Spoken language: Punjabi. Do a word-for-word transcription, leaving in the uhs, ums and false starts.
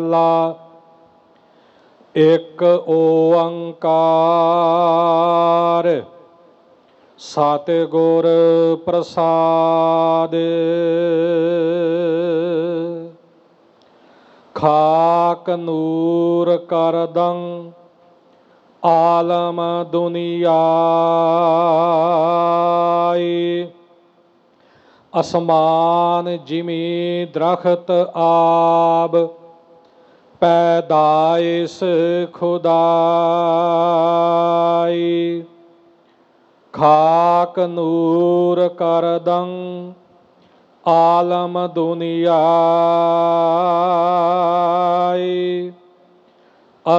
ਲਾ ਇੱਕ ਓੰਕਾਰ ਸਤਿਗੁਰ ਪ੍ਰਸਾਦਿ। ਖਾਕ ਨੂਰ ਕਰਦੰ ਆਲਮ ਦੁਨੀਆਈ। ਅਸਮਾਨ ਜਿਮੀ ਦਰਖਤ ਆਬ ਪੈਦਾਇਸ਼ ਖੁਦਾਈ। ਖਾਕ ਨੂਰ ਕਰਦੰ ਆਲਮ ਦੁਨੀਆਈ।